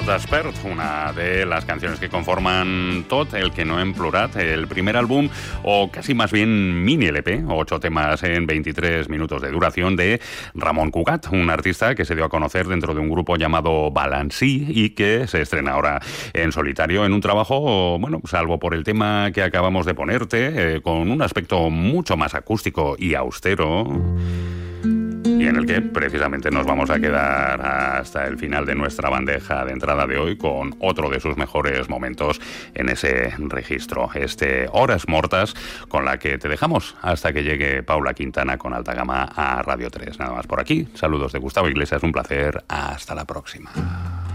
Despert, una de las canciones que conforman Tot, el que no en plurat, el primer álbum, o casi más bien mini LP, 8 temas en 23 minutos de duración, de Ramon Cugat, un artista que se dio a conocer dentro de un grupo llamado Balancí y que se estrena ahora en solitario en un trabajo, bueno, salvo por el tema que acabamos de ponerte, con un aspecto mucho más acústico y austero, y en el que precisamente nos vamos a quedar hasta el final de nuestra bandeja de entrada de hoy con otro de sus mejores momentos en ese registro, Horas Mortas, con la que te dejamos hasta que llegue Paula Quintana con Alta Gama a Radio 3. Nada más por aquí, saludos de Gustavo Iglesias, un placer, hasta la próxima.